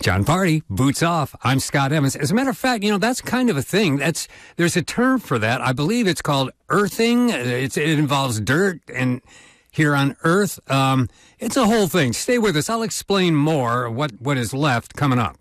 John Party, boots off. I'm Scott Evans. As a matter of fact, that's kind of a thing. There's a term for that. I believe it's called earthing. It involves dirt and here on Earth. It's a whole thing. Stay with us. I'll explain more what is left coming up.